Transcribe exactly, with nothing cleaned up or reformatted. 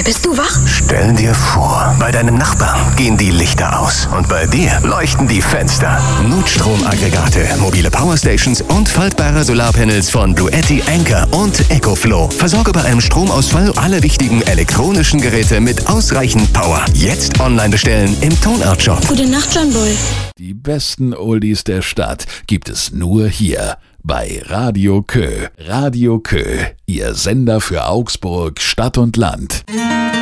Bist du wach? Stell dir vor, bei deinem Nachbarn gehen die Lichter aus und bei dir leuchten die Fenster. Notstromaggregate, mobile Powerstations und faltbare Solarpanels von Bluetti, Anker und EcoFlow. Versorge bei einem Stromausfall alle wichtigen elektronischen Geräte mit ausreichend Power. Jetzt online bestellen im Tonart-Shop. Gute Nacht, John Bull. Die besten Oldies der Stadt gibt es nur hier bei Radio Kö. Radio Kö, Ihr Sender für Augsburg, Stadt und Land.